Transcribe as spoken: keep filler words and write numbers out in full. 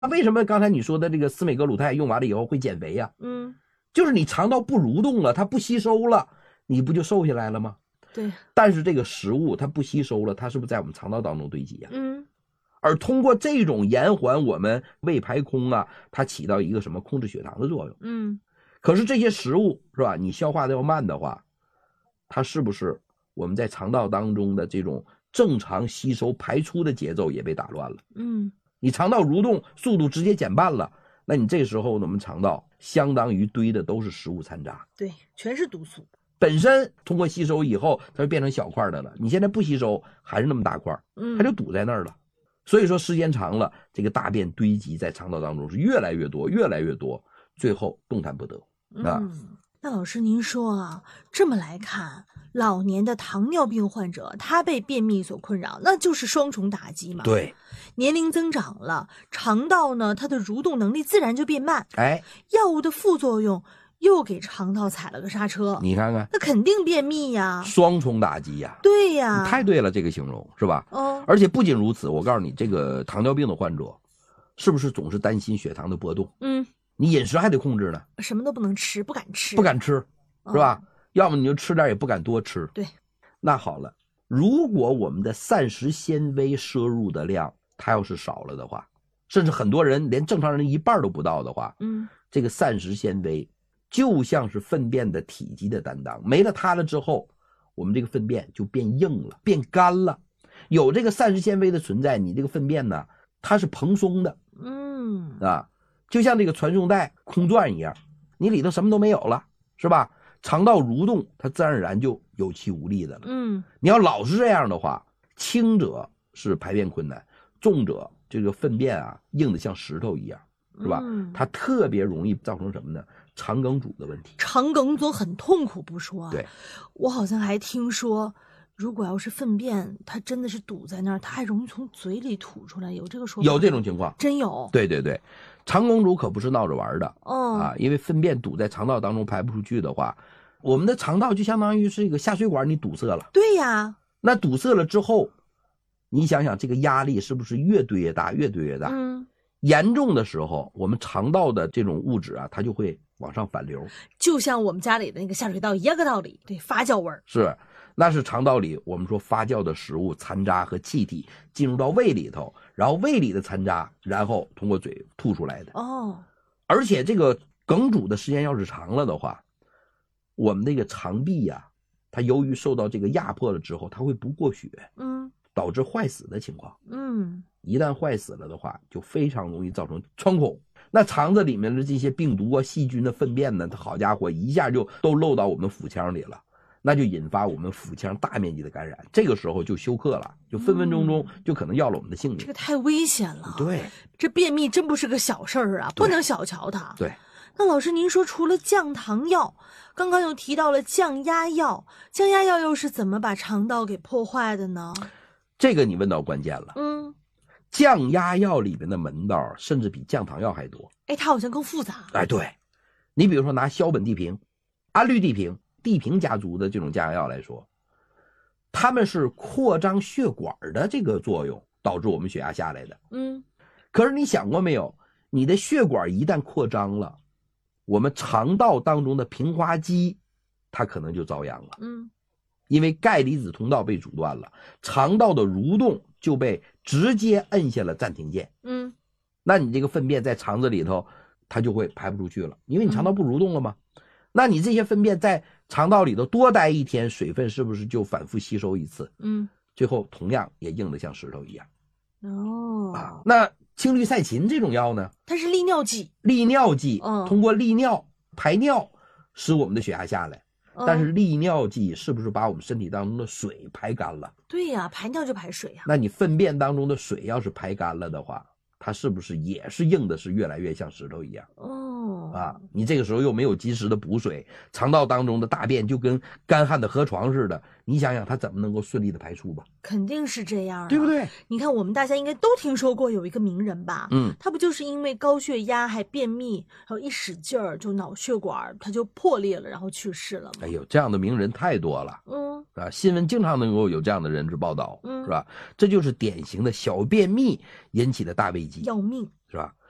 那为什么刚才你说的这个司美格鲁肽用完了以后会减肥呀？ 嗯， 就是你肠道不蠕动了，它不吸收了，你不就瘦下来了吗？ 对。 但是这个食物它不吸收了，它是不是在我们肠道当中堆积呀？ 嗯。 而通过这种延缓我们胃排空啊，它起到一个什么控制血糖的作用。 嗯。 可是这些食物是吧，你消化的要慢的话，它是不是我们在肠道当中的这种正常吸收排出的节奏也被打乱了？ 嗯， 你肠道蠕动速度直接减慢了，那你这时候我们肠道相当于堆的都是食物残渣， 对，全是毒素。 本身通过吸收以后它就变成小块的了，你现在不吸收还是那么大块，它就堵在那儿了。所以说时间长了，这个大便堆积在肠道当中是越来越多越来越多，最后动弹不得啊。 嗯，那老师您说啊，这么来看，老年的糖尿病患者他被便秘所困扰，那就是双重打击嘛。 对， 年龄增长了，肠道呢它的蠕动能力自然就变慢， 哎， 药物的副作用又给肠道踩了个刹车， 你看看， 那肯定便秘呀， 双重打击呀。 对呀， 你太对了，这个形容是吧？ 哦， 而且不仅如此，我告诉你，这个糖尿病的患者是不是总是担心血糖的波动？ 嗯， 你饮食还得控制呢， 什么都不能吃，不敢吃， 不敢吃，是吧？ 哦， 要么你就吃点也不敢多吃。 对， 那好了，如果我们的膳食纤维摄入的量它要是少了的话，甚至很多人连正常人一半都不到的话， 嗯， 这个膳食纤维就像是粪便的体积的担当，没了它了之后，我们这个粪便就变硬了，变干了。有这个膳食纤维的存在，你这个粪便呢，它是蓬松的， 嗯， 啊，就像这个传送带空转一样，你里头什么都没有了，是吧？肠道蠕动，它自然而然就有气无力的了。 嗯， 你要老是这样的话，轻者是排便困难，重者这个粪便啊硬的像石头一样，是吧？ 嗯， 它特别容易造成什么呢？肠梗阻的问题。 肠梗阻很痛苦不说， 对， 我好像还听说，如果要是粪便它真的是堵在那儿，它还容易从嘴里吐出来，有这个说法？ 有这种情况， 真有。 对对对，肠梗阻可不是闹着玩的， 哦， 啊，因为粪便堵在肠道当中排不出去的话，我们的肠道就相当于是一个下水管，你堵塞了。 对呀， 那堵塞了之后，你想想这个压力是不是越堆越大，越堆越大？ 嗯， 严重的时候，我们肠道的这种物质啊，它就会往上反流， 就像我们家里的那个下水道一样个道理，对，发酵味儿。 是，那是肠道里我们说发酵的食物残渣和气体进入到胃里头，然后胃里的残渣，然后通过嘴吐出来的。 哦， 而且这个梗阻的时间要是长了的话，我们那个肠壁呀、啊，它由于受到这个压迫了之后，它会不过血， 嗯， 导致坏死的情况。 嗯， 一旦坏死了的话，就非常容易造成穿孔。那肠子里面的这些病毒啊、细菌的粪便呢，它好家伙，一下就都漏到我们腹腔里了，那就引发我们腹腔大面积的感染。这个时候就休克了，就分分钟钟就可能要了我们的性命。 这个太危险了。 对， 这便秘真不是个小事儿啊，不能小瞧它。 对。 那老师，您说除了降糖药，刚刚又提到了降压药，降压药又是怎么把肠道给破坏的呢？ 这个你问到关键了。 嗯， 降压药里面的门道甚至比降糖药还多。 哎，它好像更复杂。 哎，对，你比如说拿硝苯地平、氨氯地平、地平家族的这种降压药来说，它们是扩张血管的这个作用导致我们血压下来的。 嗯， 可是你想过没有，你的血管一旦扩张了，我们肠道当中的平滑肌它可能就遭殃了。 嗯， 因为钙离子通道被阻断了，肠道的蠕动就被直接摁下了暂停键。 嗯， 那你这个粪便在肠子里头它就会排不出去了，因为你肠道不蠕动了嘛。嗯、那你这些粪便在肠道里头多待一天，水分是不是就反复吸收一次？ 嗯， 最后同样也硬得像石头一样。 哦， 啊，那氢氯噻嗪这种药呢， 它是利尿剂， 利尿剂， 嗯， 通过利尿排尿使我们的血压下来。 嗯、 但是利尿剂是不是把我们身体当中的水排干了？ 对呀，排尿就排水呀。 那你粪便当中的水要是排干了的话，它是不是也是硬的是越来越像石头一样？ 哦， 啊，你这个时候又没有及时的补水，肠道当中的大便就跟干旱的河床似的，你想想它怎么能够顺利的排出吧？ 肯定是这样、啊， 对不对？ 你看我们大家应该都听说过有一个名人吧， 嗯， 他不就是因为高血压还便秘，然后一使劲儿就脑血管他就破裂了，然后去世了吗？ 哎呦，这样的名人太多了， 嗯， 啊，新闻经常能够有这样的人之报道， 嗯， 是吧？这就是典型的小便秘引起的大胃疾， 要命， 是吧？